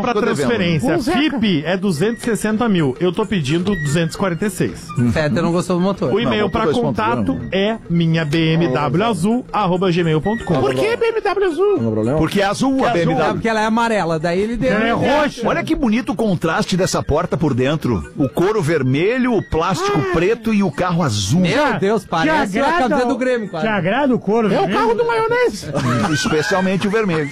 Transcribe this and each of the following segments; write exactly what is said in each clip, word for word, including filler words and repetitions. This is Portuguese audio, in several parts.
pra transferência. F I P é duzentos e sessenta mil. Eu tô pedindo duzentos e quarenta e seis. Fetter não gostou do motor. O e-mail pra contato é minha B M W azul arroba gmail ponto com. Por que B M W azul? Porque é azul a B M W. É porque ela é amarela, daí ele deu. Ela é roxa. Olha que bonito o contraste dessa porta por dentro. O couro vermelho, o plástico ah. preto e o carro azul. Meu Deus, parece a camisa do Grêmio, quase. Te agrada o couro É vermelho? O carro do maionese. Especialmente o vermelho.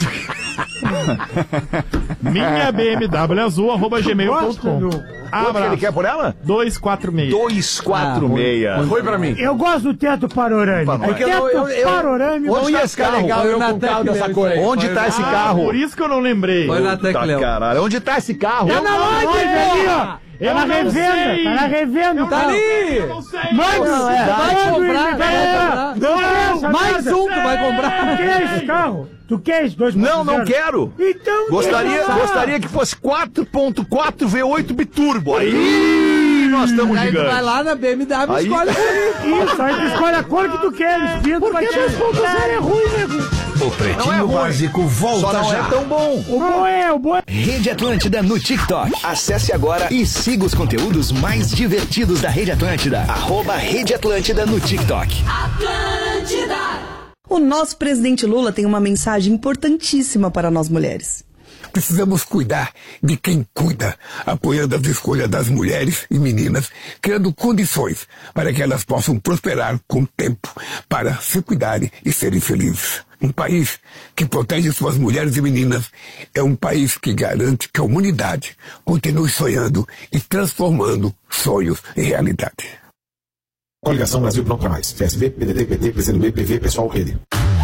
minha B M W azul arroba gmail ponto com. Quanto que ele quer por ela? dois quatro seis. dois quatro seis. Foi pra mim. Eu gosto do teto panorâmico. É teto eu, eu, eu, panorâmico. Onde tá esse carro? Legal, eu com um carro dessa cor aí. Onde tá esse carro? Por isso que eu não lembrei. Foi na Tecleo. Caralho, onde tá esse carro? Tá na loja ali, ó. Tá na revenda, tá na revenda. Tá ali. Eu não sei. Mande, Não, é. vai Vai comprar, vai Não, não, Mais um que vai comprar. Tu quer esse carro? Tu quer esse dois Não, não quero. Então, Gostaria, gostaria que fosse quatro ponto quatro V oito biturbo. Aí nós estamos Aí tu gigantes. vai lá na B M W e Aí- escolhe. Isso, aí tu escolhe a cor que tu queres. Porque dois ponto zero é ruim, nego. O Pretinho Não é ruim. Básico volta Só não já. é tão bom. O bom é, o bom é... Rede Atlântida no TikTok. Acesse agora e siga os conteúdos mais divertidos da Rede Atlântida. Arroba Rede Atlântida no TikTok. Atlântida. O nosso presidente Lula tem uma mensagem importantíssima para nós mulheres. Precisamos cuidar de quem cuida, apoiando as escolhas das mulheres e meninas, criando condições para que elas possam prosperar com o tempo, para se cuidarem e serem felizes. Um país que protege suas mulheres e meninas é um país que garante que a humanidade continue sonhando e transformando sonhos em realidade. Coligação Brasil Pronto para Mais. P S B, P D T, P T, P C do B, P V, Pessoal, Rede.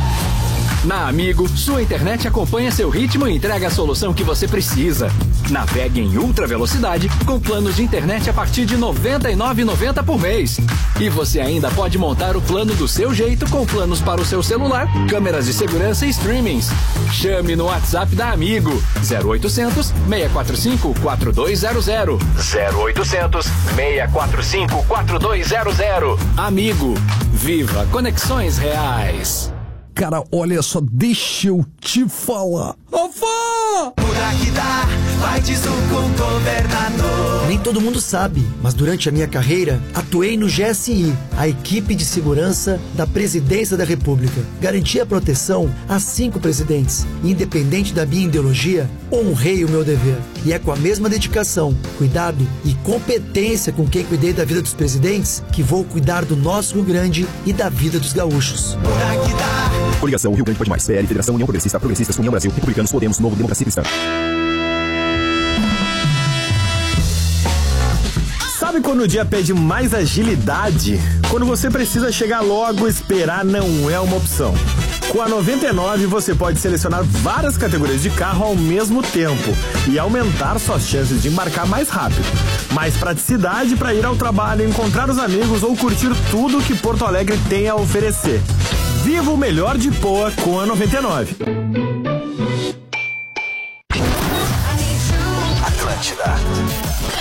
Na Amigo, sua internet acompanha seu ritmo e entrega a solução que você precisa. Navegue em ultra velocidade com planos de internet a partir de noventa e nove reais e noventa centavos por mês. E você ainda pode montar o plano do seu jeito com planos para o seu celular, câmeras de segurança e streamings. Chame no WhatsApp da Amigo zero oitocentos, seis quatro cinco, quatro dois zero zero. zero oitocentos, seis quatro cinco, quatro dois zero zero. Amigo, viva conexões reais. Cara, olha só, deixa eu te falar. Ô, fã! Muda que dá, vai de Zoom com governador. Nem todo mundo sabe, mas durante a minha carreira, atuei no G S I, a equipe de segurança da Presidência da República. Garantia proteção a cinco presidentes. Independente da minha ideologia, honrei o meu dever. E é com a mesma dedicação, cuidado e competência com quem cuidei da vida dos presidentes que vou cuidar do nosso Rio Grande e da vida dos gaúchos. Muda que dá. Coligação Rio Grande Pode Mais, P L, Federação União Progressista, Progressistas, União Brasil, Republicanos, Podemos, Novo, Democracia Cristã. Sabe quando o dia pede mais agilidade? Quando você precisa chegar logo, esperar não é uma opção. Com a noventa e nove você pode selecionar várias categorias de carro ao mesmo tempo e aumentar suas chances de embarcar mais rápido. Mais praticidade para ir ao trabalho, encontrar os amigos ou curtir tudo que Porto Alegre tem a oferecer. Viva o melhor de Poa com a noventa e nove. Atlântida.